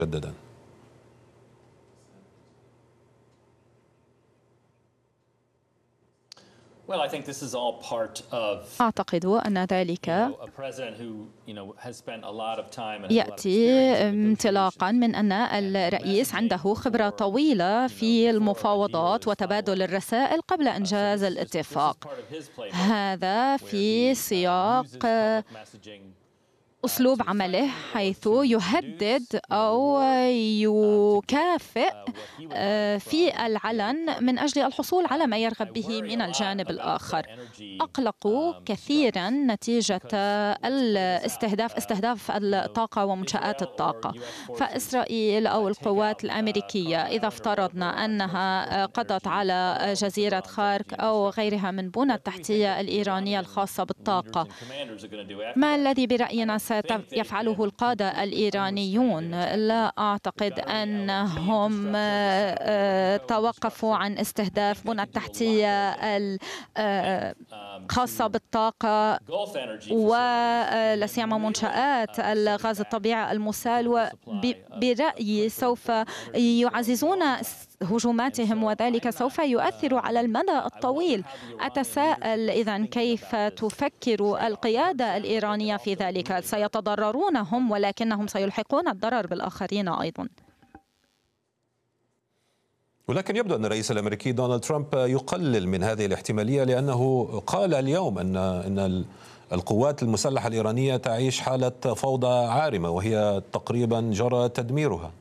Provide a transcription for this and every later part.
مجددا. أعتقد أن ذلك يأتي انطلاقا من أن الرئيس عنده خبرة طويلة في المفاوضات وتبادل الرسائل قبل إنجاز الاتفاق. هذا في سياق أسلوب عمله، حيث يهدد أو يكافئ في العلن من أجل الحصول على ما يرغب به من الجانب الآخر. أقلقوا كثيرا نتيجة استهداف الطاقة ومنشآت الطاقة. فإسرائيل أو القوات الأمريكية إذا افترضنا أنها قضت على جزيرة خارك أو غيرها من بنى التحتية الإيرانية الخاصة بالطاقة، ما الذي برأينا سيفعله القادة الإيرانيون؟ لا أعتقد أنهم توقفوا عن استهداف بنى التحتية الخاصة بالطاقة ولا سيما منشآت الغاز الطبيعي المسال، وبرأيي سوف يعززون هجوماتهم وذلك سوف يؤثر على المدى الطويل. أتساءل إذن كيف تفكر القيادة الإيرانية في ذلك؟ سيتضررون هم ولكنهم سيلحقون الضرر بالآخرين أيضا. ولكن يبدو أن الرئيس الأمريكي دونالد ترامب يقلل من هذه الاحتمالية، لأنه قال اليوم أن القوات المسلحة الإيرانية تعيش حالة فوضى عارمة وهي تقريبا جرى تدميرها.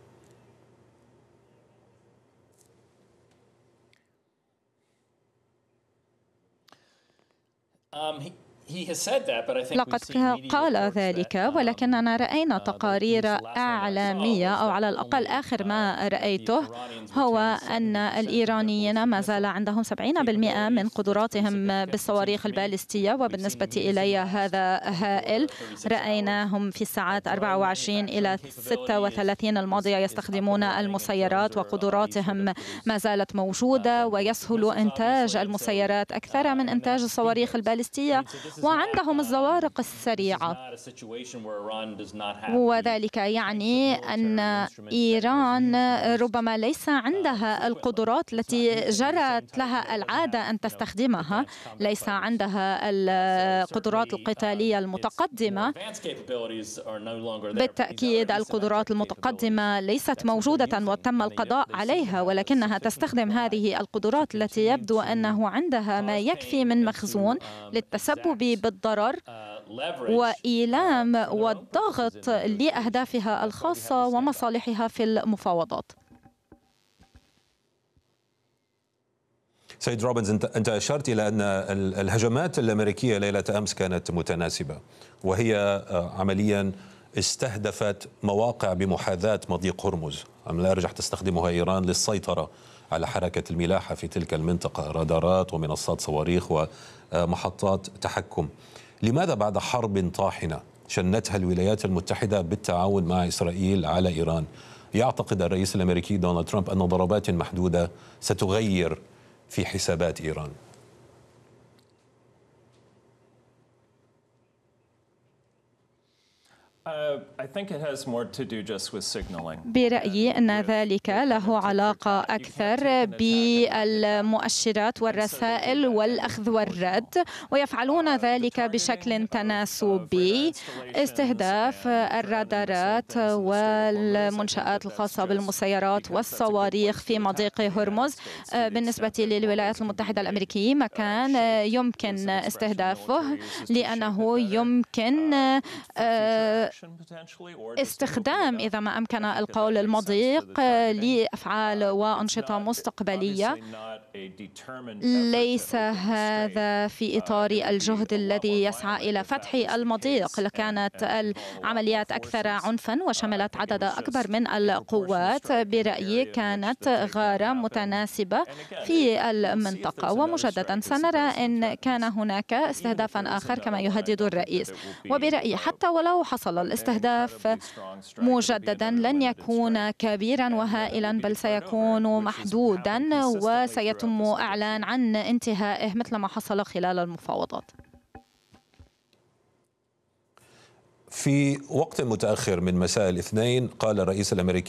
لقد قال ذلك، ولكننا رأينا تقارير إعلامية، أو على الأقل آخر ما رأيته هو أن الإيرانيين ما زال عندهم 70% من قدراتهم بالصواريخ البالستية، وبالنسبة إلي هذا هائل. رأيناهم في الساعات 24 إلى 36 الماضية يستخدمون المسيرات، وقدراتهم ما زالت موجودة، ويسهل إنتاج المسيرات أكثر من إنتاج الصواريخ البالستية، وعندهم الزوارق السريعة. وذلك يعني أن إيران ربما ليس عندها القدرات التي جرت لها العادة أن تستخدمها، ليس عندها القدرات القتالية المتقدمة. بالتأكيد القدرات المتقدمة ليست موجودة وتم القضاء عليها، ولكنها تستخدم هذه القدرات التي يبدو أنه عندها ما يكفي من مخزون للتسبب بالضرر وإيلام والضغط لأهدافها الخاصة ومصالحها في المفاوضات. سيد روبنز، أنت أشرت إلى أن الهجمات الأمريكية ليلة أمس كانت متناسبة، وهي عمليا استهدفت مواقع بمحاذاة مضيق هرمز، عملية رجعت تستخدمها إيران للسيطرة على حركة الملاحة في تلك المنطقة، رادارات ومنصات صواريخ ومحطات تحكم. لماذا بعد حرب طاحنة شنتها الولايات المتحدة بالتعاون مع إسرائيل على إيران يعتقد الرئيس الأمريكي دونالد ترامب أن ضربات محدودة ستغير في حسابات إيران؟ برأيي أن ذلك له علاقة أكثر بالمؤشرات والرسائل والأخذ والرد، ويفعلون ذلك بشكل تناسبي. استهداف الرادارات والمنشآت الخاصة بالمسيرات والصواريخ في مضيق هرمز بالنسبة للولايات المتحدة الأمريكية مكان يمكن استهدافه، لأنه يمكن استخدام إذا ما أمكن القول المضيق لأفعال وأنشطة مستقبلية. ليس هذا في إطار الجهد الذي يسعى إلى فتح المضيق، لكانت العمليات أكثر عنفا وشملت عدد أكبر من القوات. برأيي كانت غارة متناسبة في المنطقة، ومجددا سنرى إن كان هناك استهدافا آخر كما يهدد الرئيس. وبرأيي حتى ولو حصل الاستهداف مجددا لن يكون كبيرا وهائلا، بل سيكون محدودا وسيتم إعلان عن انتهائه مثل ما حصل خلال المفاوضات. في وقت متأخر من مساء الاثنين قال الرئيس الأمريكي